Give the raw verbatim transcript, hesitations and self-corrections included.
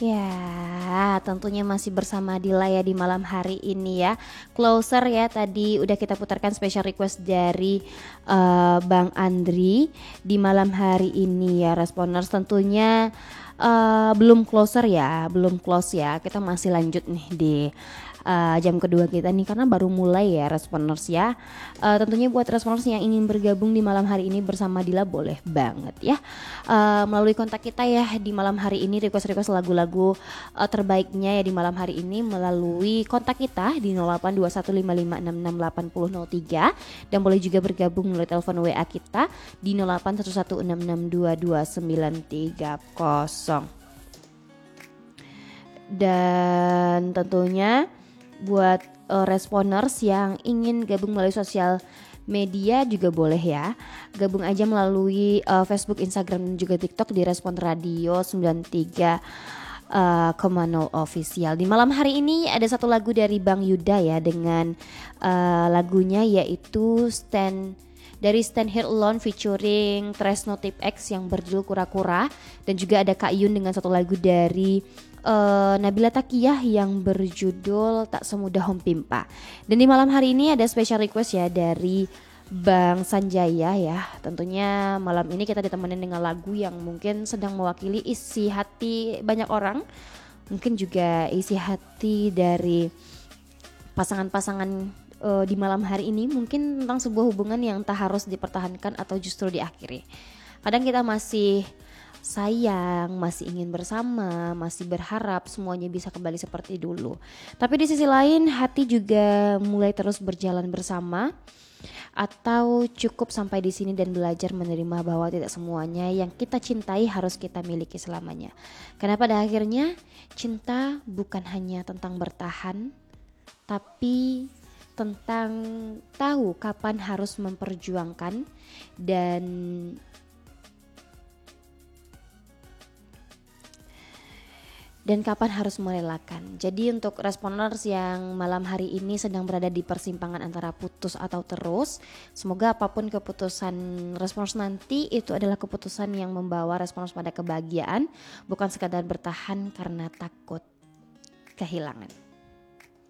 Ya, tentunya masih bersama Dila ya di malam hari ini ya. Closer ya, tadi udah kita putarkan special request dari uh, Bang Andri di malam hari ini ya. Responers tentunya uh, belum closer ya, belum close ya. Kita masih lanjut nih di uh, jam kedua kita nih karena baru mulai ya responers ya. Uh, tentunya buat responers yang ingin bergabung di malam hari ini bersama Dila boleh banget ya. Uh, melalui kontak kita ya di malam hari ini, request-request lagu-lagu uh, terbaiknya ya di malam hari ini melalui kontak kita di nol delapan dua satu lima lima enam enam delapan nol nol tiga dan boleh juga bergabung melalui telepon W A kita di nol delapan satu satu enam enam dua dua sembilan tiga nol. Dan tentunya buat uh, responers yang ingin gabung melalui sosial media juga boleh ya. Gabung aja melalui uh, Facebook, Instagram dan juga TikTok di Respon Radio sembilan tiga koma nol official. Di malam hari ini ada satu lagu dari Bang Yuda ya dengan uh, lagunya yaitu Stand dari Stand Here Alone featuring Tresno Tip X yang berjudul Kura-Kura, dan juga ada Kak Yun dengan satu lagu dari Uh, Nabila Takiyah yang berjudul Tak Semudah Hom Pimpa. Dan di malam hari ini ada special request ya dari Bang Sanjaya ya. Tentunya malam ini kita ditemenin dengan lagu yang mungkin sedang mewakili isi hati banyak orang, mungkin juga isi hati dari pasangan-pasangan uh, di malam hari ini, mungkin tentang sebuah hubungan yang tak harus dipertahankan atau justru diakhiri. Kadang kita masih sayang, masih ingin bersama, masih berharap semuanya bisa kembali seperti dulu. Tapi di sisi lain hati juga mulai terus berjalan bersama, atau cukup sampai di sini dan belajar menerima bahwa tidak semuanya yang kita cintai harus kita miliki selamanya. Karena pada akhirnya cinta bukan hanya tentang bertahan, tapi tentang tahu kapan harus memperjuangkan dan dan kapan harus merelakan. Jadi untuk responers yang malam hari ini sedang berada di persimpangan antara putus atau terus, semoga apapun keputusan responers nanti itu adalah keputusan yang membawa responers pada kebahagiaan, bukan sekadar bertahan karena takut kehilangan.